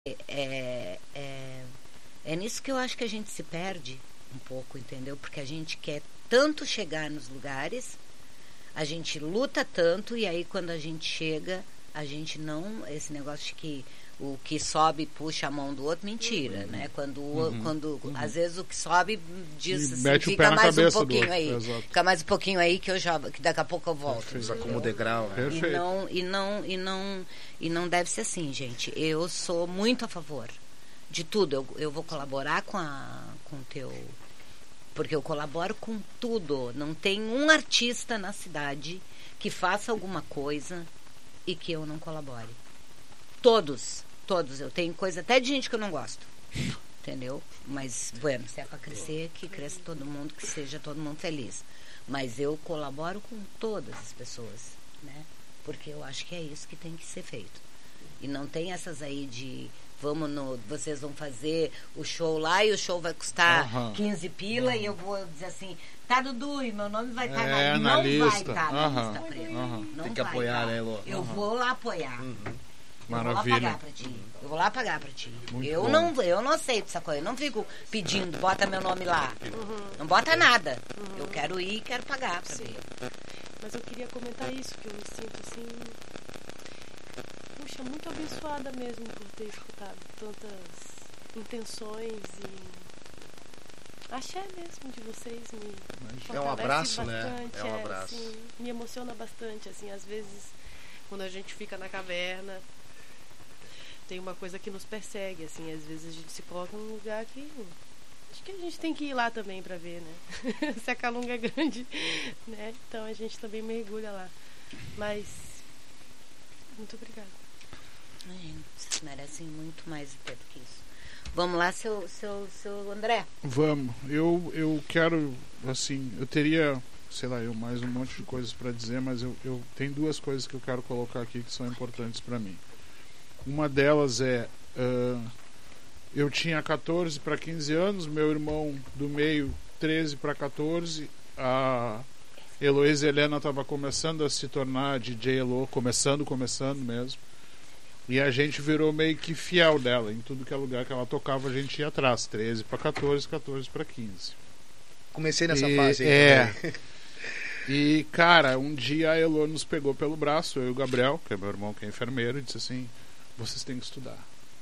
É nisso que eu acho que a gente se perde um pouco, entendeu? Porque a gente quer tanto chegar nos lugares, a gente luta tanto, e aí quando a gente chega, a gente não... Esse negócio de que o que sobe puxa a mão do outro, mentira, né? Quando às vezes o que sobe diz assim, fica mais um pouquinho aí. Exato. Fica mais um pouquinho aí que que daqui a pouco eu volto. Usa como degrau, né? E não deve ser assim, gente. Eu sou muito a favor de tudo. Eu vou colaborar com o teu... Porque eu colaboro com tudo. Não tem um artista na cidade que faça alguma coisa e que eu não colabore. Todos. Eu tenho coisa até de gente que eu não gosto. Entendeu? Mas, bueno, se é para crescer, que cresça todo mundo, que seja todo mundo feliz. Mas eu colaboro com todas as pessoas, né? Porque eu acho que é isso que tem que ser feito. E não tem essas aí de... vocês vão fazer o show lá e o show vai custar 15 pila e eu vou dizer assim, tá, Dudu, e meu nome vai estar na lista. Não vai estar na lista preta. Não tem que apoiar, né, Elô? Eu vou lá apoiar. Maravilha. Eu vou lá pagar pra ti. Eu não aceito essa coisa. Eu não fico pedindo, bota meu nome lá. Não bota nada. Eu quero ir e quero pagar pra ver. Mas eu queria comentar isso, que eu me sinto assim... Puxa, muito abençoada mesmo por ter escutado tantas intenções e axé mesmo de vocês. É um abraço, bastante, né? É um abraço. Assim, me emociona bastante, assim, às vezes quando a gente fica na caverna tem uma coisa que nos persegue, assim, às vezes a gente se coloca num lugar que acho que a gente tem que ir lá também pra ver, né? Se a Calunga é grande, né? Então a gente também mergulha lá. Mas muito obrigada. Vocês merecem muito mais até do que isso. Vamos lá, seu André. Vamos. Eu quero, assim, eu teria, sei lá, mais um monte de coisas para dizer, mas eu tenho duas coisas que eu quero colocar aqui que são importantes para mim. Uma delas é, eu tinha 14 para 15 anos, meu irmão do meio 13 para 14, a Heloísa Helena estava começando a se tornar DJ Elo, começando mesmo. E a gente virou meio que fiel dela. Em tudo que é lugar que ela tocava, a gente ia atrás. 13 para 14, 14 para 15. Comecei nessa fase aí. E, cara, um dia a Elo nos pegou pelo braço, eu e o Gabriel, que é meu irmão, que é enfermeiro, e disse assim: vocês têm que estudar.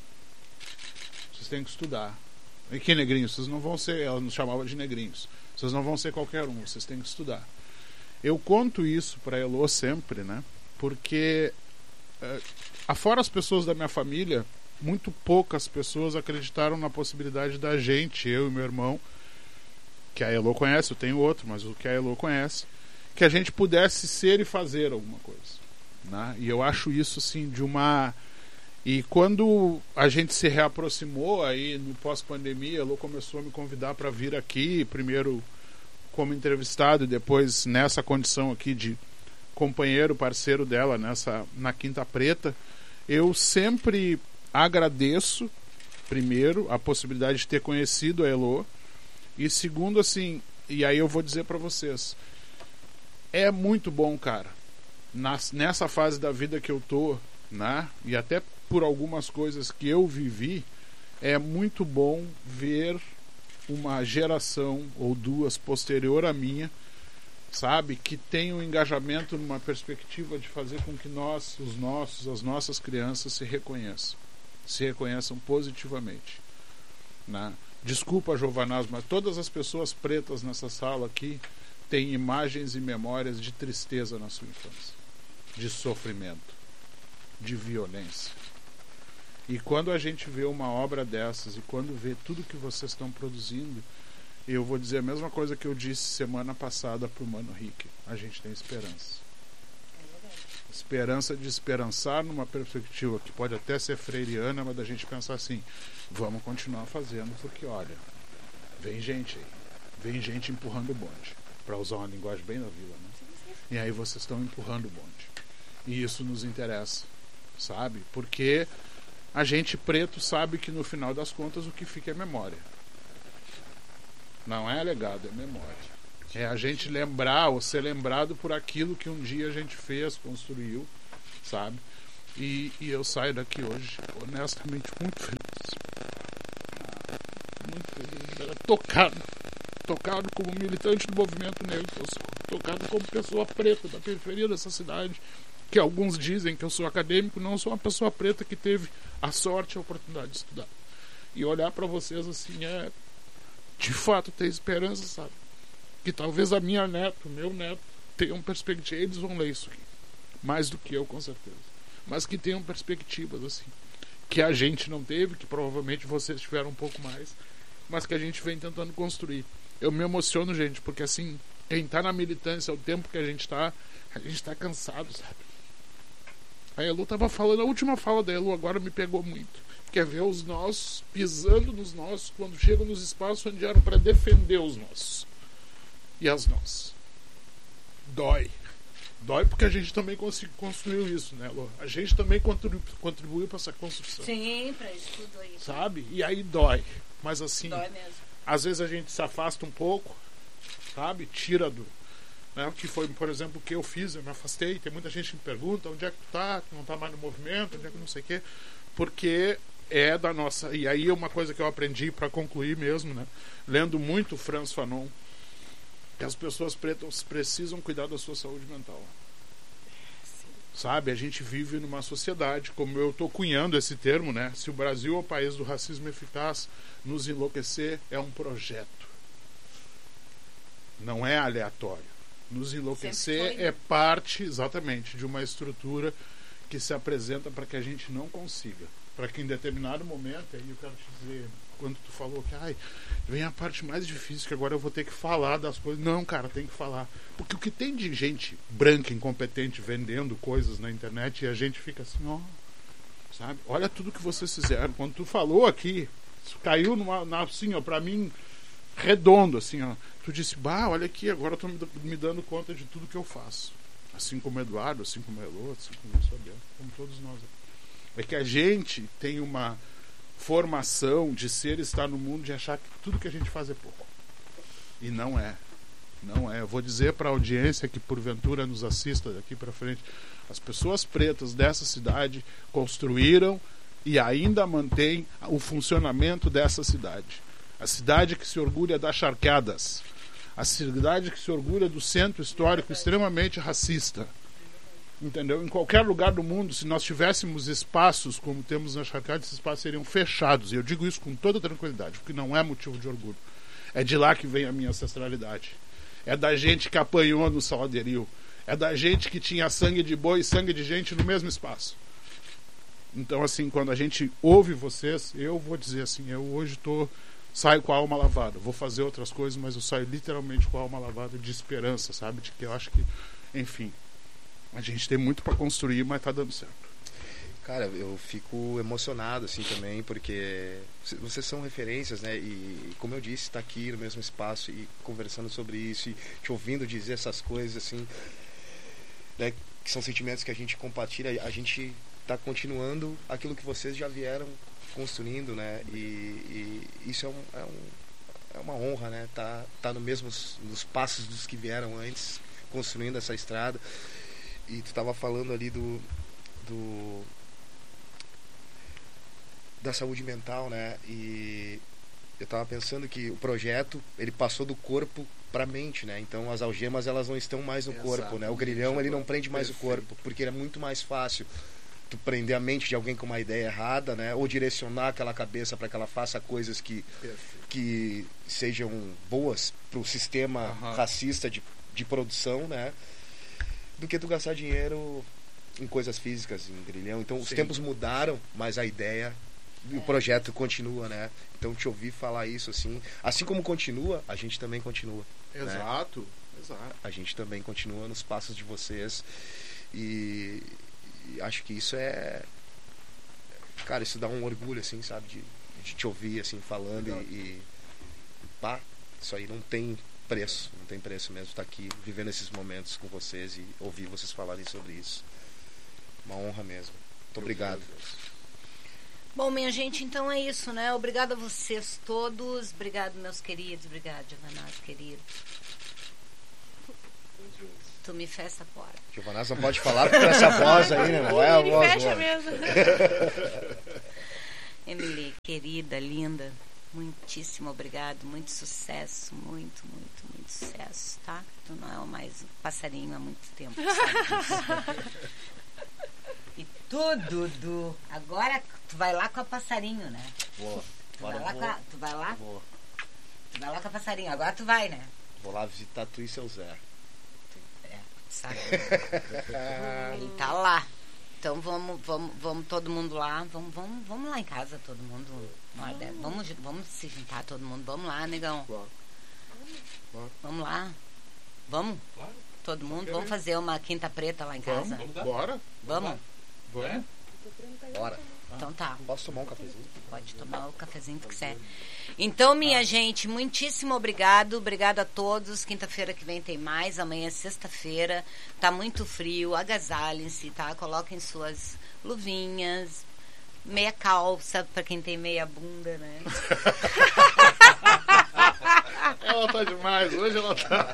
Vocês têm que estudar. E que negrinhos? Vocês não vão ser... Ela nos chamava de negrinhos. Vocês não vão ser qualquer um, vocês têm que estudar. Eu conto isso para Elo sempre, né? Porque... afora as pessoas da minha família, muito poucas pessoas acreditaram na possibilidade da gente, eu e meu irmão, que a Elo conhece, eu tenho outro, mas o que a Elo conhece, que a gente pudesse ser e fazer alguma coisa, né? E eu acho isso assim de uma... E quando a gente se reaproximou aí no pós-pandemia, a Elo começou a me convidar para vir aqui, primeiro como entrevistado e depois nessa condição aqui de companheiro, parceiro dela na Quinta Preta. Eu sempre agradeço, primeiro, a possibilidade de ter conhecido a Elo, e segundo, assim, e aí eu vou dizer para vocês, é muito bom, cara, nessa fase da vida que eu tô, né, e até por algumas coisas que eu vivi, é muito bom ver uma geração ou duas posterior à minha, sabe, que tem um engajamento numa perspectiva de fazer com que as nossas crianças se reconheçam positivamente, né? Desculpa, Giovanaz, mas todas as pessoas pretas nessa sala aqui têm imagens e memórias de tristeza na sua infância, de sofrimento, de violência. E quando a gente vê uma obra dessas e quando vê tudo que vocês estão produzindo, eu vou dizer a mesma coisa que eu disse semana passada pro Mano Rick. A gente tem esperança. Esperança de esperançar numa perspectiva que pode até ser freiriana, mas da gente pensar assim, vamos continuar fazendo, porque olha, vem gente aí. Vem gente empurrando o bonde. Para usar uma linguagem bem da vila, né? E aí vocês estão empurrando o bonde. E isso nos interessa, sabe? Porque a gente preto sabe que no final das contas o que fica é memória. Não é legado, é memória. É a gente lembrar ou ser lembrado por aquilo que um dia a gente fez, construiu, sabe? E eu saio daqui hoje, honestamente, muito feliz. Muito feliz. Tocado como militante do movimento negro que eu sou. Tocado como pessoa preta da periferia dessa cidade. Que alguns dizem que eu sou acadêmico, não sou uma pessoa preta que teve a sorte e a oportunidade de estudar. E olhar para vocês assim é, de fato, ter esperança, sabe? Que talvez a minha neta, o meu neto, tenham perspectiva. Eles vão ler isso aqui. Mais do que eu, com certeza. Mas que tenham perspectivas, assim. Que a gente não teve, que provavelmente vocês tiveram um pouco mais, mas que a gente vem tentando construir. Eu me emociono, gente, porque assim, quem tá na militância, o tempo que a gente tá cansado, sabe? A Elu tava falando, a última fala da Elu agora me pegou muito. Quer ver os nossos pisando nos nossos quando chegam nos espaços onde eram para defender os nossos. E as nossas. Dói porque a gente também construiu isso, né, Lu? A gente também contribuiu para essa construção. Sim, para isso tudo aí. Sabe? E aí dói. Mas assim, dói mesmo. Às vezes a gente se afasta um pouco, sabe? Tira do... Né? Que foi, por exemplo, o que eu fiz, eu me afastei. Tem muita gente que me pergunta onde é que tu tá, que não tá mais no movimento, onde é que não sei o quê. Porque é da nossa... E aí é uma coisa que eu aprendi para concluir mesmo, né? Lendo muito Frantz Fanon, que as pessoas pretas precisam cuidar da sua saúde mental. Sabe, a gente vive numa sociedade, como eu estou cunhando esse termo, né? Se o Brasil é o país do racismo eficaz, nos enlouquecer é um projeto. Não é aleatório. Nos enlouquecer é parte, exatamente, de uma estrutura que se apresenta para que a gente não consiga. Para que em determinado momento, aí eu quero te dizer, quando tu falou que vem a parte mais difícil, que agora eu vou ter que falar das coisas. Não, cara, tem que falar. Porque o que tem de gente branca, incompetente, vendendo coisas na internet, e a gente fica assim, ó, sabe? Olha tudo que vocês fizeram. Quando tu falou aqui, caiu assim, ó, pra mim, redondo, assim, ó. Tu disse, olha aqui, agora eu tô me dando conta de tudo que eu faço. Assim como o Eduardo, assim como a Elô, assim como o Fabiano, como todos nós. É que a gente tem uma formação de estar no mundo, de achar que tudo que a gente faz é pouco. E não é. Não é. Eu vou dizer para a audiência que porventura nos assista daqui para frente, as pessoas pretas dessa cidade construíram e ainda mantêm o funcionamento dessa cidade. A cidade que se orgulha das charqueadas. A cidade que se orgulha do centro histórico extremamente racista. Entendeu? Em qualquer lugar do mundo, se nós tivéssemos espaços como temos na Charcada, esses espaços seriam fechados. E eu digo isso com toda tranquilidade, porque não é motivo de orgulho. É de lá que vem a minha ancestralidade. É da gente que apanhou no Salgueiro. É da gente que tinha sangue de boi e sangue de gente no mesmo espaço. Então, assim, quando a gente ouve vocês, eu vou dizer assim, eu hoje saio com a alma lavada. Vou fazer outras coisas, mas eu saio literalmente com a alma lavada de esperança, sabe? De que eu acho que, enfim... A gente tem muito para construir, mas tá dando certo. Cara, eu fico emocionado assim também, porque vocês são referências, né? E como eu disse, tá aqui no mesmo espaço e conversando sobre isso e te ouvindo dizer essas coisas assim, né? Que são sentimentos que a gente compartilha. A gente tá continuando aquilo que vocês já vieram construindo, né? E isso é uma honra, né? Tá nos passos dos que vieram antes, construindo essa estrada. E tu estava falando ali da saúde mental, né? E eu estava pensando que o projeto, ele passou do corpo para a mente, né? Então as algemas, elas não estão mais no corpo, né? O grilhão, ele não prende mais o corpo, porque é muito mais fácil tu prender a mente de alguém com uma ideia errada, né? Ou direcionar aquela cabeça para que ela faça coisas que sejam boas para o sistema racista de produção, né? Do que tu gastar dinheiro em coisas físicas, em grilhão. Então, os tempos mudaram, mas a ideia e o projeto continua, né? Então, te ouvir falar isso, assim como continua, a gente também continua. Exato, né? Exato. A gente também continua nos passos de vocês e acho que isso cara, isso dá um orgulho, assim, sabe? De te ouvir, assim, falando e isso aí não tem preço, não tem preço mesmo estar aqui vivendo esses momentos com vocês e ouvir vocês falarem sobre isso. Uma honra mesmo. Muito obrigado. Bom, minha gente, então é isso, né? Obrigado a vocês todos. Obrigado, meus queridos. Obrigado, Giovannato, querido. Tu me fecha a porta. Giovanazzi não pode falar com essa voz aí, né? Não é a voz. Fecha mesmo. Emily, querida, linda, muitíssimo obrigado, muito sucesso, muito sucesso, tá? Tu não é mais um passarinho há muito tempo, sabe? E tu, Dudu, agora tu vai lá com a passarinho, né? Vou. Tu vai lá? Vou. Tu vai lá com a passarinho, agora tu vai, né? Vou lá visitar tu e seu Zé. Sabe? Ele tá lá. Então vamos todo mundo lá. Vamos lá em casa, todo mundo. Vamos se juntar todo mundo. Vamos lá, negão. Claro. Vamos lá. Vamos? Claro. Todo mundo. Vamos fazer uma quinta preta lá em casa. Bora. Vamos? Vamos. Bora. Então tá. Posso tomar um cafezinho? Pode tomar o cafezinho que quiser. Então, minha gente, muitíssimo obrigado. Obrigado a todos. Quinta-feira que vem tem mais. Amanhã é sexta-feira. Tá muito frio. Agasalhem-se, tá? Coloquem suas luvinhas. Meia calça, pra quem tem meia bunda, né? Ela tá demais. Hoje ela tá...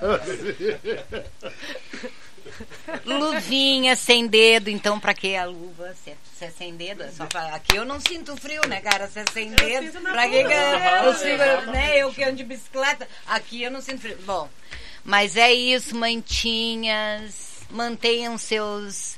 Luvinha sem dedo, então pra que a luva? Se é sem dedo, é só pra... Aqui eu não sinto frio, né, cara? Se é sem dedo, pra que eu sigo, né? Eu que ando de bicicleta, aqui eu não sinto frio. Bom, mas é isso, mantinhas, mantenham seus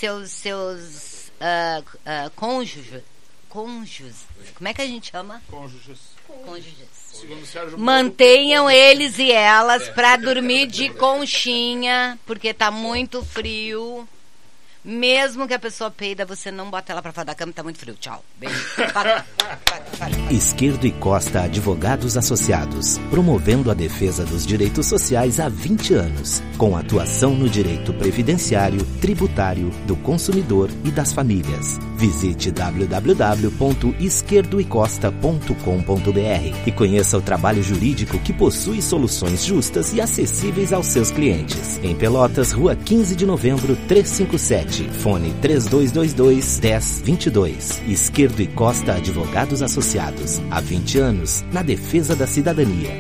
cônjuges. Como é que a gente chama? Cônjuges. Segundo Sérgio Mantenham eles e elas pra dormir de conchinha, porque tá muito frio. Mesmo que a pessoa peida, você não bota ela pra fora da cama, tá muito frio. Tchau. Beijo. Esquerdo e Costa Advogados Associados, promovendo a defesa dos direitos sociais há 20 anos, com atuação no direito previdenciário, tributário, do consumidor e das famílias. Visite www.esquerdoecosta.com.br e conheça o trabalho jurídico que possui soluções justas e acessíveis aos seus clientes. Em Pelotas, Rua 15 de Novembro, 357. Fone 3222-1022. Esquerdo e Costa Advogados Associados. Há 20 anos, na defesa da cidadania.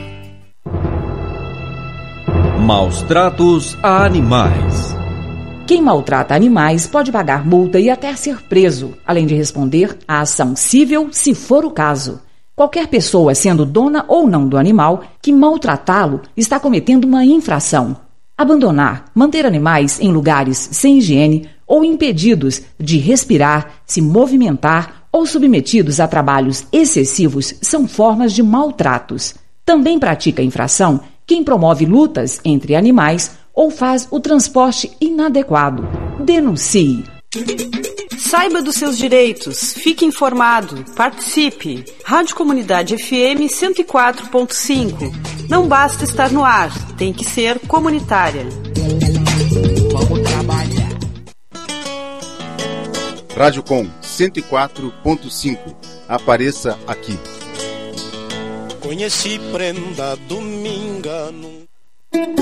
Maus tratos a animais. Quem maltrata animais pode pagar multa e até ser preso, além de responder à ação civil, se for o caso. Qualquer pessoa, sendo dona ou não do animal, que maltratá-lo está cometendo uma infração. Abandonar, manter animais em lugares sem higiene ou impedidos de respirar, se movimentar ou submetidos a trabalhos excessivos são formas de maltratos. Também pratica infração quem promove lutas entre animais ou faz o transporte inadequado. Denuncie. Saiba dos seus direitos, fique informado, participe. Rádio Comunidade FM 104.5. Não basta estar no ar, tem que ser comunitária. Vamos trabalhar. Rádio Com 104.5. Apareça aqui. Conheci prenda dominga.